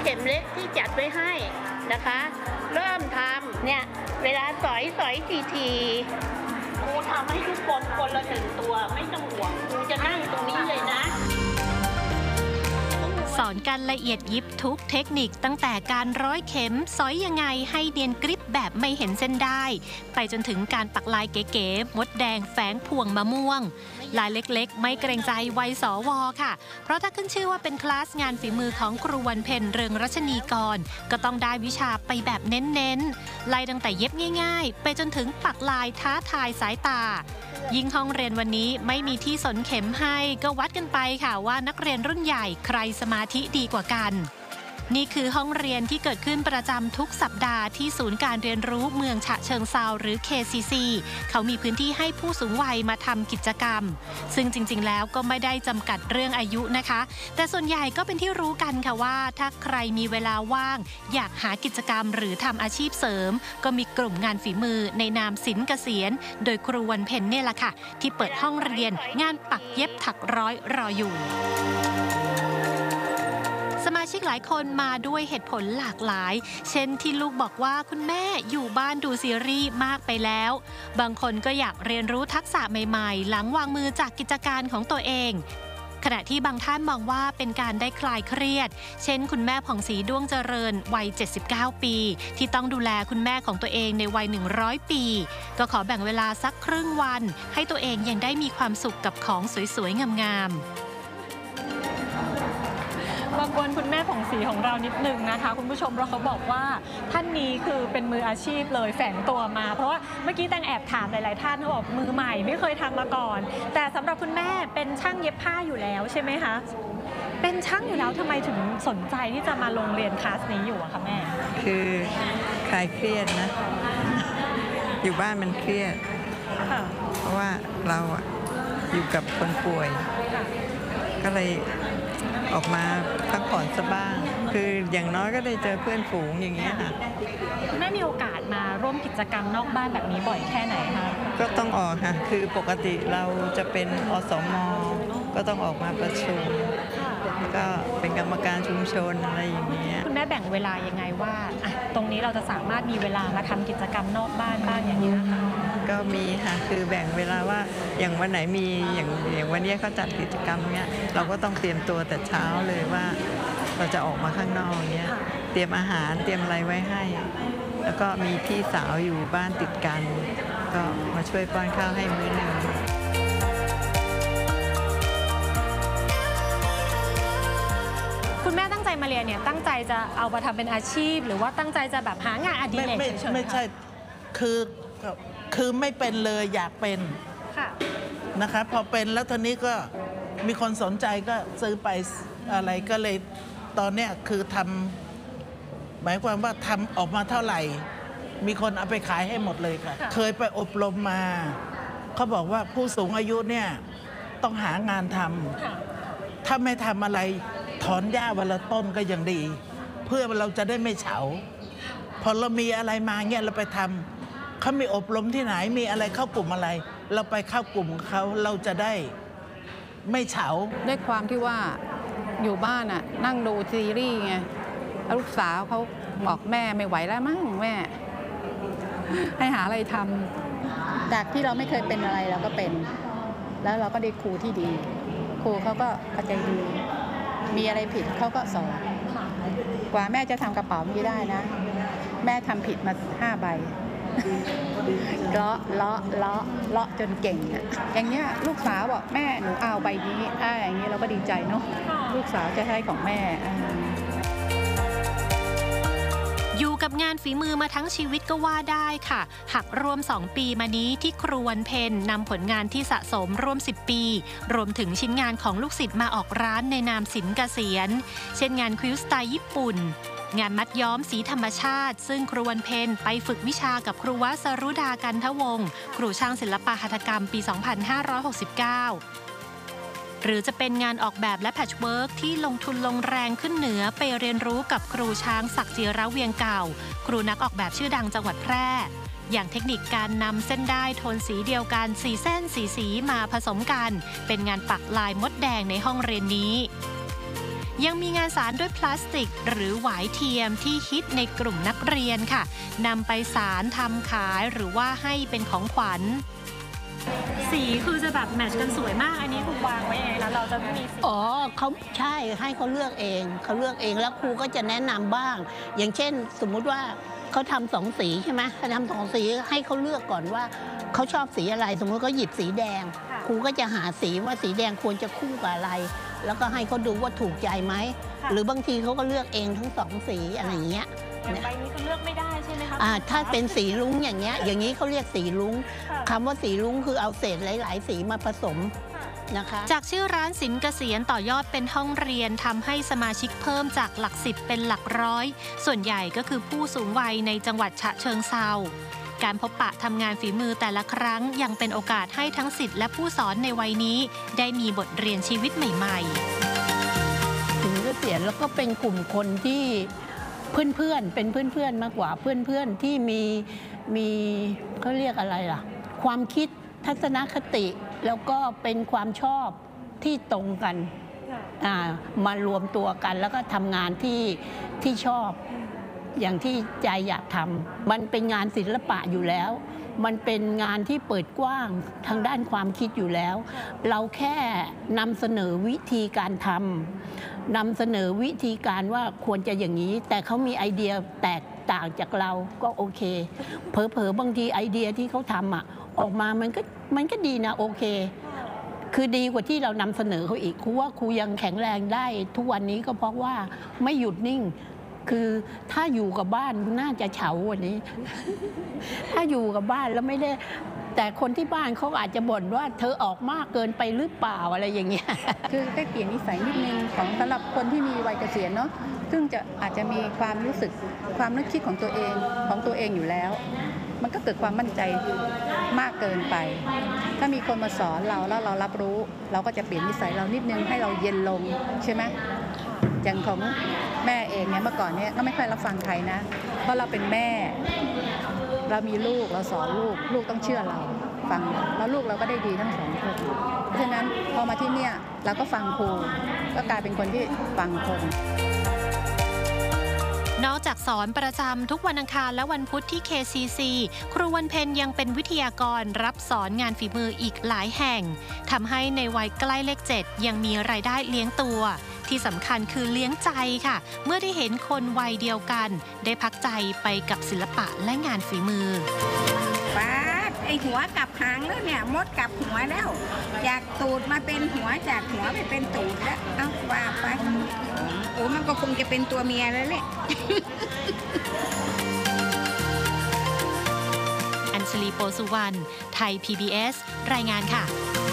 ข็มเล็กที่จัดไว้ให้นะคะเริ่มทำเนี่ยเวลาสอยทีครูทำให้ทุกคนคนละ1 ตัวไม่ต้องห่วงครูจะนั่งตรงนี้เลยนะสอนกันละเอียดยิบทุกเทคนิคตั้งแต่การร้อยเข็มสอยยังไงให้เนียนกริบแบบไม่เห็นเส้นได้ไปจนถึงการปักลายเก๋ๆมดแดงแฝงพวงมะม่วงลายเล็กๆไม่เกรงใจวัยสวค่ะเพราะถ้าขึ้นชื่อว่าเป็นคลาสงานฝีมือของครูวันเพ็ญเรืองรัชนีกรก็ต้องได้วิชาไปแบบเน้นๆไล่ตั้งแต่เย็บง่ายๆไปจนถึงปักลายท้าทายสายตายิ่งห้องเรียนวันนี้ไม่มีที่สนเข็มให้ก็วัดกันไปค่ะว่านักเรียนรุ่นใหญ่ใครสมาธิดีกว่ากันนี่คือห้องเรียนที่เกิดขึ้นประจำทุกสัปดาห์ที่ศูนย์การเรียนรู้เมืองฉะเชิงเทราหรือ KCC เขามีพื้นที่ให้ผู้สูงวัยมาทำกิจกรรมซึ่งจริงๆแล้วก็ไม่ได้จำกัดเรื่องอายุนะคะแต่ส่วนใหญ่ก็เป็นที่รู้กันค่ะว่าถ้าใครมีเวลาว่างอยากหากิจกรรมหรือทำอาชีพเสริมก็มีกลุ่มงานฝีมือในนามศิลป์เกษียณโดยครูวันเพ็ญเนี่ยแหละค่ะที่เปิดห้องเรียนงานปักเย็บถักร้อยรออยู่สมาชิกหลายคนมาด้วยเหตุผลหลากหลายเช่นที่ลูกบอกว่าคุณแม่อยู่บ้านดูซีรีส์มากไปแล้วบางคนก็อยากเรียนรู้ทักษะใหม่ๆหลังวางมือจากกิจการของตัวเองขณะที่บางท่านมองว่าเป็นการได้คลายเครียดเช่นคุณแม่ผ่องศรีด้วงเจริญวัย79 ปีที่ต้องดูแลคุณแม่ของตัวเองในวัย100 ปีก็ขอแบ่งเวลาสักครึ่งวันให้ตัวเองยังได้มีความสุขกับของสวยๆงามๆมากวนคุณแม่ผ่องศรีของเรานิดนึงนะคะคุณผู้ชมเพราะเขาบอกว่าท่านนี้คือเป็นมืออาชีพเลยแฝงตัวมาเพราะว่าเมื่อกี้แตงแอบถามหลายๆท่านเขาบอกมือใหม่ไม่เคยทำมาก่อนแต่สำหรับคุณแม่เป็นช่างเย็บผ้าอยู่แล้วใช่ไหมคะเป็นช่างอยู่แล้วทำไมถึงสนใจที่จะมาลงเรียนคลาสนี้อยู่อะคะแม่คือคลายเครียดนะอยู่บ้านมันเครียดเพราะว่าเราอยู่กับคนป่วยก็เลยออกมาพักผ่อนสักบ้างคืออย่างน้อยก็ได้เจอเพื่อนฝูงอย่างเงี้ยค่ะแม่มีโอกาสมาร่วมกิจกรรมนอกบ้านแบบนี้บ่อยแค่ไหนคะก็ต้องออกค่ะคือปกติเราจะเป็นอสม.ก็ต้องออกมาประชุมแล้วก็เป็นกรรมการชุมชนอะไรอย่างเงี้ยคุณแม่แบ่งเวลายังไงว่าตรงนี้เราจะสามารถมีเวลามาทำกิจกรรมนอกบ้านบ้างอย่างนี้ค่ะก็มีค่ะคือแบ่งเวลาว่าอย่างวันไหนมีอย่างวันนี้เขาจัดกิจกรรมเงี้ยเราก็ต้องเตรียมตัวแต่เช้าเลยว่าเราจะออกมาข้างนอกเงี้ยเตรียมอาหารเตรียมอะไรไว้ให้แล้วก็มีพี่สาวอยู่บ้านติดกันก็มาช่วยป้อนข้าวให้มื้อหนึ่งคุณแม่ตั้งใจมาเรียนเนี่ยตั้งใจจะเอามาทำเป็นอาชีพหรือว่าตั้งใจจะแบบหางานอดิเรกเฉยๆไม่ใช่คือไม่เป็นเลยอยากเป็นนะคะพอเป็นแล้วทีนี้ก็มีคนสนใจก็ซื้อไปอะไรก็เลยตอนเนี้ยคือทำหมายความว่าทำออกมาเท่าไหร่มีคนเอาไปขายให้หมดเลยค่ะเคยไปอบรมมาเขาบอกว่าผู้สูงอายุเนี่ยต้องหางานทำถ้าไม่ทำอะไรถอนหญ้าวันละต้นก็ยังดี เพื่อเราจะได้ไม่เฉาพอเรามีอะไรมาเงี้ยเราไปทำเขามีอบรมที่ไหนมีอะไรเข้ากลุ่มอะไร เราไปเข้ากลุ่มเขาเราจะได้ไม่เฉาด้วยความที่ว่าอยู่บ้านน่ะนั่งดูซีรีส์ไงลูกสาวเขาบอกแม่ไม่ไหวแล้วมั้งแม่ให้หาอะไรทำจากที่เราไม่เคยเป็นอะไรเราก็เป็นแล้วเราก็ได้ครูที่ดีครูเขาก็เข้าใจดีมีอะไรผิดเขาก็สอนกว่าแม่จะทำกระเป๋านี้ได้นะแม่ทำผิดมา5 ใบเลาะจนเก่งอย่างเงี้ยลูกสาวบอกแม่หนูเอาใบนี้อย่างเงี้ยเราก็ดีใจเนาะลูกสาวจะใช้ของแม่อยู่กับงานฝีมือมาทั้งชีวิตก็ว่าได้ค่ะหักรวม2 ปีมานี้ที่ครูวันเพ็ญนำผลงานที่สะสมรวม10 ปีรวมถึงชิ้นงานของลูกศิษย์มาออกร้านในนามศิลป์เกษียณเช่นงานควิลต์สไตล์ญี่ปุ่นงานมัดย้อมสีธรรมชาติซึ่งครูวันเพ็ญไปฝึกวิชากับครูวสรุดากันทวงศ์ครูช่างศิลปหัตถกรรมปี 2569 หรือจะเป็นงานออกแบบและแพทช์เวิร์กที่ลงทุนลงแรงขึ้นเหนือไปเรียนรู้กับครูช้างศักดิ์จิระเวียงเก่าครูนักออกแบบชื่อดังจังหวัดแพร่อย่างเทคนิคการนำเส้นด้ายโทนสีเดียวกัน4 เส้น4 สีมาผสมกันเป็นงานปักลายมดแดงในห้องเรียนนี้ยังมีงานสารด้วยพลาสติกหรือหวายเทียมที่ฮิตในกลุ่มนักเรียนค่ะนำไปสารทำขายหรือว่าให้เป็นของขวัญสีคือจะแบบแมทช์กันสวยมากอันนี้ครูวางไว้ยังไงนะเราจะมีสีอ๋อเขาใช่ให้เขาเลือกเองแล้วครูก็จะแนะนำบ้าง อย่างเช่นสมมุติว่าเขาทำ2 สีใช่ไหมเขาทำ2 สีให้เขาเลือกก่อนว่าเขาชอบสีอะไรสมมติเขาหยิบสีแดงครูก็จะหาสีว่าสีแดงควรจะคู่กับอะไร แล้วก็ให้เขาดูว่าถูกใจไหมหรือบางทีเขาก็เลือกเองทั้ง2 สีอะไรอย่างเงี้ยใบนี้คือเลือกไม่ได้ใช่ไหมคะถ้าเป็นสีรุ้งอย่างนี้เขาเรียกสีรุ้งคำว่าสีรุ้งคือเอาเศษหลายๆสีมาผสมนะคะจากชื่อร้านสินเกษียณต่อยอดเป็นห้องเรียนทำให้สมาชิกเพิ่มจากหลัก10เป็นหลักร้อยส่วนใหญ่ก็คือผู้สูงวัยในจังหวัดฉะเชิงเทราการพบปะทำงานฝีมือแต่ละครั้งยังเป็นโอกาสให้ทั้งศิษย์และผู้สอนในวัยนี้ได้มีบทเรียนชีวิตใหม่ๆสินเกษียณแล้วก็เป็นกลุ่มคนที่เพื่อนเป็นเพื่อนมากกว่าเพื่อนที่มีเขาเรียกอะไรล่ะความคิดทัศนคติแล้วก็เป็นความชอบที่ตรงกันมารวมตัวกันแล้วก็ทำงานที่ชอบอย่างที่ใจอยากทำมันเป็นงานศิลปะอยู่แล้วมันเป็นงานที่เปิดกว้างทางด้านความคิดอยู่แล้วเราแค่นำเสนอวิธีการทำนำเสนอวิธีการว่าควรจะอย่างนี้แต่เขามีไอเดียแตกต่างจากเราก็โอเคเผลอๆบางทีไอเดียที่เขาทำออกมามันก็ดีนะโอเคคือดีกว่าที่เรานำเสนอเขาอีกครูว่าครูยังแข็งแรงได้ทุกวันนี้ก็เพราะว่าไม่หยุดนิ่งคือถ้าอยู่กับบ้านน่าจะเฉาวันนี้ ถ้าอยู่กับบ้านแล้วไม่ได้แต่คนที่บ้านเขาอาจจะบ่นว่าเธอออกมากเกินไปหรือเปล่าอะไรอย่างเงี้ยคือได้เปลี่ยนนิสัยนิดนึงของสำหรับคนที่มีวัยเกษียณเนาะซึ่งอาจจะมีความรู้สึกความนึกคิดของตัวเองอยู่แล้วมันก็เกิดความมั่นใจมากเกินไปถ้ามีคนมาสอนเราแล้วเรารับรู้เราก็จะเปลี่ยนนิสัยเรานิดนึงให้เราเย็นลงใช่ไหมอย่างของแม่เองเนี่ยเมื่อก่อนเนี่ยก็ไม่ค่อยรับฟังใครนะเพราะเราเป็นแม่เรามีลูกเราสอนลูกต้องเชื่อเราฟังแล้วลูกเราก็ได้ดีทั้ง2 คนเพราะฉะนั้นพอมาที่เนี่ยเราก็ฟังครูก็กลายเป็นคนที่ฟังคนนอกจากสอนประจำทุกวันอังคารและวันพุธที่ KCC ครูวันเพ็ญยังเป็นวิทยากรรับสอนงานฝีมืออีกหลายแห่งทำให้ในวัยใกล้เลข 7ยังมีรายได้เลี้ยงตัวที่สำคัญคือเลี้ยงใจค่ะเมื่อได้เห็นคนวัยเดียวกันได้พักใจไปกับศิลปะและงานฝีมือป้าไอหัวกลับหางแล้วเนี่ยมดกลับหัวแล้วจากตูดมาเป็นหัวจากหัวไปเป็นตูดแล้วเอาว่าไปโอ้มันก็คงจะเป็นตัวเมียแล้วแหละอัญชลีโปสุวรรณไทย PBS รายงานค่ะ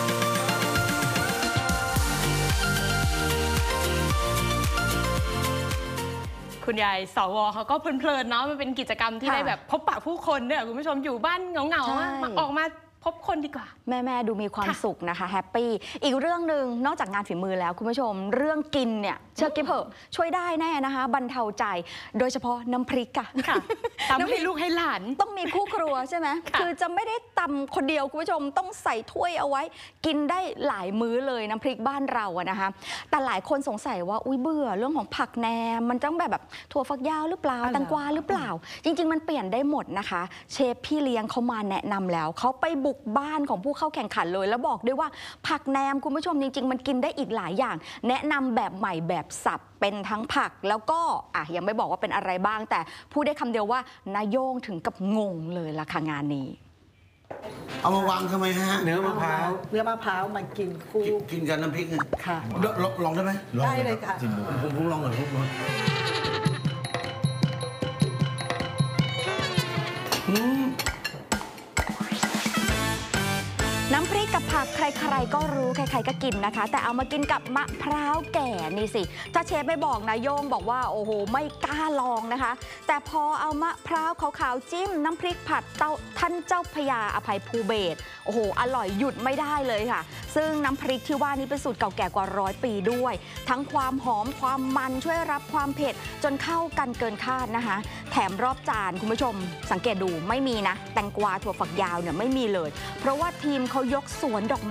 คุณยายสวเขาก็เพลินๆเนาะมันเป็นกิจกรรมที่ได้แบบพบปะผู้คนเนี่ยคุณผู้ชมอยู่บ้านเหงาๆออกมาพบคนดีกว่าแม่ดูมีความสุขนะคะแฮปปี้อีกเรื่องหนึ่งนอกจากงานฝีมือแล้วคุณผู้ชมเรื่องกินเนี่ยเชื่อกิ๊บเหอะช่วยได้แน่นะคะบรรเทาใจโดยเฉพาะน้ำพริกค่ะทำให้ลูกให้หลานต้องมีคู่ครัวใช่ไหมคือจะไม่ได้ตำคนเดียวคุณผู้ชมต้องใส่ถ้วยเอาไว้กินได้หลายมื้อเลยน้ำพริกบ้านเราอะนะคะแต่หลายคนสงสัยว่าอุ้ยเบื่อเรื่องของผักแหนมมันต้องแบบถั่วฝักยาวหรือเปล่าแตงกวาหรือเปล่าจริงๆมันเปลี่ยนได้หมดนะคะเชฟพี่เลี้ยงเขามาแนะนำแล้วเขาไปบุกบ้านของผู้เข้าแข่งขันเลยแล้วบอกด้วยว่าผักแหนมคุณผู้ชมจริงๆมันกินได้อีกหลายอย่างแนะนำแบบใหม่แบบสับเป็นทั้งผักแล้วก็ยังไม่บอกว่าเป็นอะไรบ้างแต่พูดได้คำเดียวว่านายโย่งถึงกับงงเลยล่ะค่ะงานนี้เอามาวางทำไมฮะเนื้อมะพร้าวมันกินคู่กินกันน้ำพริกค่ะลองได้ไหมได้เลยค่ะผมลองหน่อยน้ำพริกกับผักใครๆก็รู้ใครๆก็กินนะคะแต่เอามากินกับมะพร้าวแก่นี่สิถ้าเชฟไม่บอกนะโย่งบอกว่าโอ้โหไม่กล้าลองนะคะแต่พอเอามะพร้าวขาวๆจิ้มน้ำพริกผัดท่านเจ้าพญาอภัยภูเบศรโอ้โหอร่อยหยุดไม่ได้เลยค่ะซึ่งน้ำพริกที่ว่านี้เป็นสูตรเก่าแก่กว่า100 ปีด้วยทั้งความหอมความมันช่วยรับความเผ็ดจนเข้ากันเกินคาดนะคะแถมรอบจานคุณผู้ชมสังเกตดูไม่มีนะแตงกวาถั่วฝักยาวเนี่ยไม่มีเลยเพราะว่าทีมเขายกสวนดอกไม้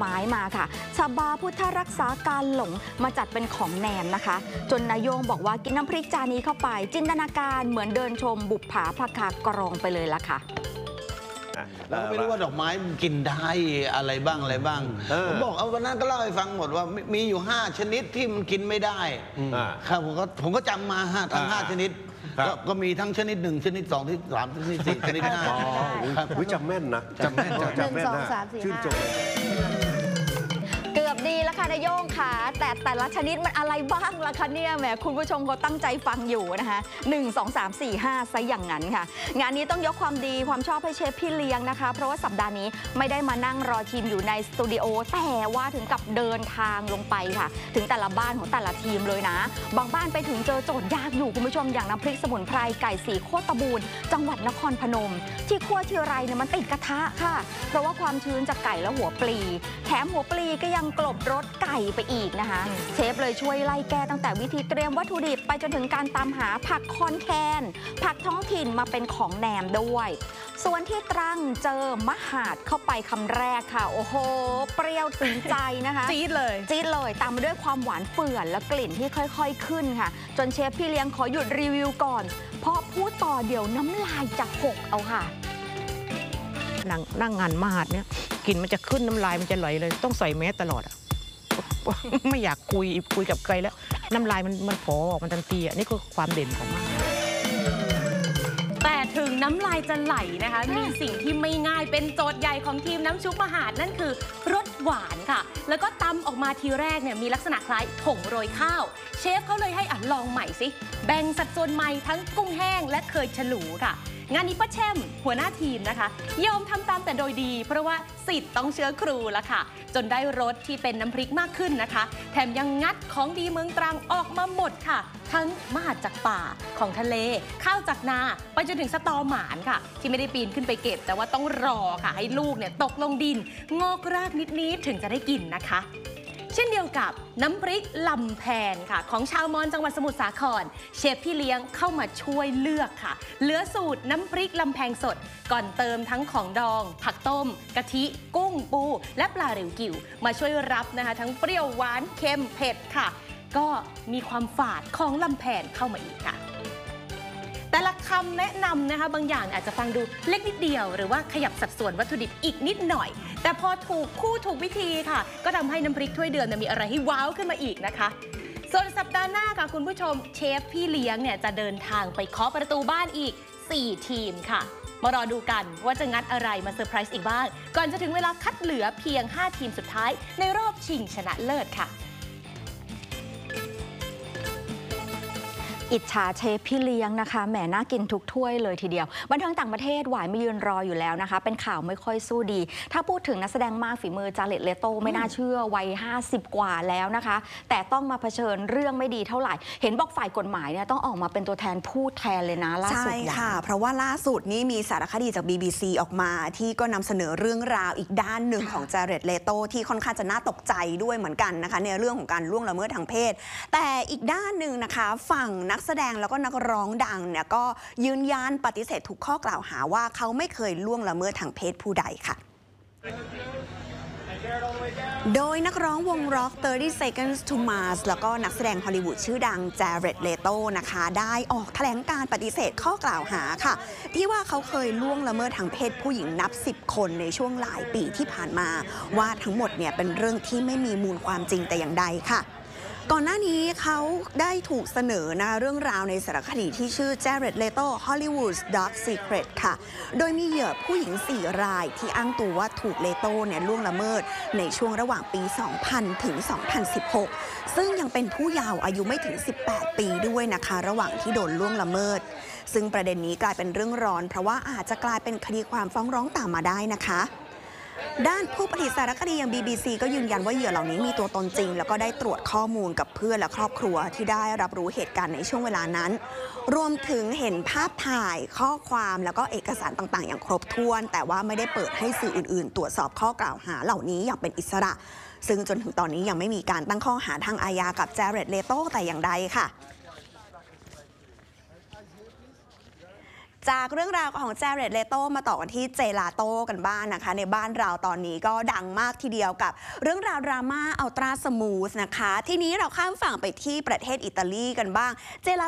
ไม้มาค่ะชาบาพุทธรักษาการหลงมาจัดเป็นของแหนมนะคะ จนนายโยงบอกว่ากินน้ำพริกจานนี้เข้าไปจินตนาการเหมือนเดินชมบุปผาพคากรองไปเลยละค่ะเราก็ไม่รู้ว่าดอกไม้กินได้อะไรบ้างผมบอกเอาวันนั้นก็เล่าให้ฟังหมดว่ามีอยู่5ชนิดที่มันกินไม่ได้ครับผมก็จำมาทั้ง5ชนิดก็มีทั้งชนิด1ชนิด2ชนิด3ชนิด4ชนิด5ครับจำแม่นนะจำแม่นนะชื่นชมเกือบดีแล้วค่ะนายโยงค่ะแต่ละชนิดมันอะไรบ้างล่ะคะเนี่ยแหมคุณผู้ชมเขาตั้งใจฟังอยู่นะคะ1 2 3 4 5ซะอย่างนั้นค่ะงานนี้ต้องยกความดีความชอบให้เชฟพี่เลี้ยงนะคะเพราะว่าสัปดาห์นี้ไม่ได้มานั่งรอชิมอยู่ในสตูดิโอแต่ว่าถึงกับเดินทางลงไปค่ะถึงแต่ละบ้านของแต่ละทีมเลยนะบางบ้านไปถึงเจอโจทย์ยากอยู่คุณผู้ชมอย่างน้ำพริกสมุนไพรไก่สีโคตรบูรณ์จังหวัดนครพนมที่คั่วทีไรเนี่ยมันติดกระทะค่ะเพราะว่าความชื้นจากไก่และหัวปลีแถมหัวปลีก็ยังกลบรสไก่ไปอีกนะคะเชฟเลยช่วยไล่แก้ตั้งแต่วิธีเตรียมวัตถุดิบไปจนถึงการตามหาผักคอนแคนผักท้องถิ่นมาเป็นของแหนมด้วยส่วนที่ตรังเจอมะหาดเข้าไปคำแรกค่ะโอ้โหเปรี้ยวถึงใจนะคะจี๊ดเลยตามมาด้วยความหวานเฟื่อนและกลิ่นที่ค่อยๆขึ้นค่ะจนเชฟพี่เลี้ยงขอหยุดรีวิวก่อนเพราะพูดต่อเดี๋ยวน้ำลายจะหกเอาค่ะนั่งงานมหาดเนี่ยกลิ่นมันจะขึ้นน้ำลายมันจะไหลเลยต้องใส่แมสตลอดไม่อยากคุยกับใครแล้วน้ำลายมันผอออกมันทันทีนี่คือความเด่นของมันแต่ถึงน้ำลายจะไหลนะคะมีสิ่งที่ไม่ง่ายเป็นโจทย์ใหญ่ของทีมน้ำชุบมหาดนั่นคือรสหวานค่ะแล้วก็ตำออกมาทีแรกเนี่ยมีลักษณะคล้ายผงโรยข้าวเชฟเขาเลยให้ลองใหม่สิแบ่งสัดส่วนใหม่ทั้งกุ้งแห้งและเคยฉลูค่ะงานนี้ป้าแช่มหัวหน้าทีมนะคะยอมทำตามแต่โดยดีเพราะว่าสิทธิ์ต้องเชื่อครูละค่ะจนได้รสที่เป็นน้ำพริกมากขึ้นนะคะแถมยังงัดของดีเมืองตรังออกมาหมดค่ะทั้งมหาดจากป่าของทะเลข้าวจากนาไปจนถึงสตอหมานค่ะที่ไม่ได้ปีนขึ้นไปเก็บแต่ว่าต้องรอค่ะให้ลูกเนี่ยตกลงดินงอกรากนิดๆถึงจะได้กินนะคะเช่นเดียวกับน้ำพริกลำแพนค่ะของชาวมอญจังหวัดสมุทรสาครเชฟพี่เลี้ยงเข้ามาช่วยเลือกค่ะเหลือสูตรน้ำพริกลำแพงสดก่อนเติมทั้งของดองผักต้มกะทิกุ้งปูและปลาริวกิวมาช่วยรับนะคะทั้งเปรี้ยวหวานเค็มเผ็ดค่ะก็มีความฝาดของลำแพนเข้ามาอีกค่ะแต่ละคำแนะนำนะคะบางอย่างอาจจะฟังดูเล็กนิดเดียวหรือว่าขยับสัดส่วนวัตถุดิบอีกนิดหน่อยแต่พอถูกคู่ถูกวิธีค่ะก็ทำให้น้ำพริกถ้วยเดือนมีอะไรให้ว้าวขึ้นมาอีกนะคะส่วนสัปดาห์หน้าค่ะคุณผู้ชมเชฟพี่เลี้ยงเนี่ยจะเดินทางไปเคาะประตูบ้านอีก4ทีมค่ะมารอดูกันว่าจะงัดอะไรมาเซอร์ไพรส์อีกบ้างก่อนจะถึงเวลาคัดเหลือเพียง5ทีมสุดท้ายในรอบชิงชนะเลิศค่ะอิจฉาเชฟพี่เลี้ยงนะคะแหมน่ากินทุกถ้วยเลยทีเดียวบันเทิงต่างประเทศหวายไม่ยืนรออยู่แล้วนะคะเป็นข่าวไม่ค่อยสู้ดีถ้าพูดถึงนักแสดงมากฝีมือจาเร็ดเลโตไม่น่าเชื่อวัย50 กว่าแล้วนะคะแต่ต้องมาเผชิญเรื่องไม่ดีเท่าไหร่เห็นบอกฝ่ายกฎหมายเนี่ยต้องออกมาเป็นตัวแทนพูดแทนเลยนะล่าสุดใช่ค่ะเพราะว่าล่าสุดนี้มีสารคดีจาก BBC ออกมาที่ก็นำเสนอเรื่องราวอีกด้านหนึ่งของจาเร็ดเลโตที่ค่อนข้างจะน่าตกใจด้วยเหมือนกันนะคะในเรื่องของการล่วงละเมิดทางเพศแต่อีกด้านหนึ่งนะคะฝั่งนักแสดงแล้วก็นักร้องดังเนี่ยก็ยืนยันปฏิเสธทุกข้อกล่าวหาว่าเขาไม่เคยล่วงละเมิดทางเพศผู้ใดค่ะโดยนักร้องวงร็อก 30 Seconds to Mars แล้วก็นักแสดงฮอลลีวูดชื่อดังจาเร็ดเลโตนะคะได้ออกแถลงการปฏิเสธข้อกล่าวหาค่ะที่ว่าเขาเคยล่วงละเมิดทางเพศผู้หญิงนับ10 คนในช่วงหลายปีที่ผ่านมาว่าทั้งหมดเนี่ยเป็นเรื่องที่ไม่มีมูลความจริงแต่อย่างใดค่ะก่อนหน้านี้เขาได้ถูกเสนอนะเรื่องราวในสารคดีที่ชื่อ Jared Leto Hollywood's Dark Secret ค่ะโดยมีเหยื่อผู้หญิง4 รายที่อ้างตัวว่าถูกเลโต้เนี่ยล่วงละเมิดในช่วงระหว่างปี 2000 ถึง 2016 ซึ่งยังเป็นผู้เยาว์อายุไม่ถึง 18 ปีด้วยนะคะระหว่างที่โดนล่วงละเมิดซึ่งประเด็นนี้กลายเป็นเรื่องร้อนเพราะว่าอาจจะกลายเป็นคดีความฟ้องร้องตามมาได้นะคะด้านผู้ผลิตสารคดีอย่าง BBC ก็ยืนยันว่าเหยื่อเหล่านี้มีตัวตนจริงแล้วก็ได้ตรวจข้อมูลกับเพื่อนและครอบครัวที่ได้รับรู้เหตุการณ์ในช่วงเวลานั้นรวมถึงเห็นภาพถ่ายข้อความแล้วก็เอกสารต่างๆอย่างครบถ้วนแต่ว่าไม่ได้เปิดให้สื่ออื่นๆตรวจสอบข้อกล่าวหาเหล่านี้อย่างเป็นอิสระซึ่งจนถึงตอนนี้ยังไม่มีการตั้งข้อหาทางอาญากับจาเร็ดเลโตแต่อย่างใดค่ะจากเรื่องราวของแจเรดเลโต้มาต่อกันที่เจลาโต้กันบ้างนะคะในบ้านเราตอนนี้ก็ดังมากทีเดียวกับเรื่องราวดราม่าอัลตราสมูทนะคะทีนี้เราข้ามฝั่งไปที่ประเทศอิตาลีกันบ้างเจลา